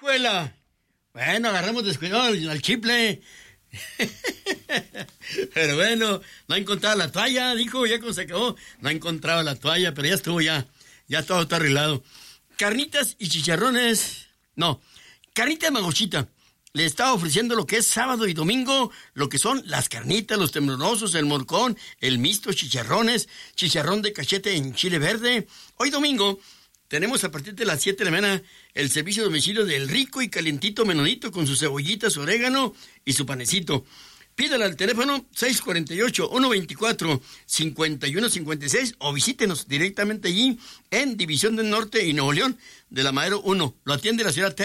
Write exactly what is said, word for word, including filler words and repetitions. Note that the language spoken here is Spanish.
Escuela. Bueno, agarramos descuidado al, al chiple. Pero bueno, no ha encontrado la toalla, dijo, ya cuando se acabó, no ha encontrado la toalla, pero ya estuvo ya, ya todo está arreglado. Carnitas y chicharrones, no, carnitas magochita. Le estaba ofreciendo lo que es sábado y domingo, lo que son las carnitas, los temblorosos, el morcón, el mixto, chicharrones, chicharrón de cachete en chile verde. Hoy domingo tenemos a partir de las siete de la mañana el servicio de domicilio del rico y calientito menonito con sus cebollitas, orégano y su panecito. Pídala al teléfono seis cuatro ocho, uno dos cuatro, cinco uno cinco seis o visítenos directamente allí en División del Norte y Nuevo León de la Madero uno. Lo atiende la señora T.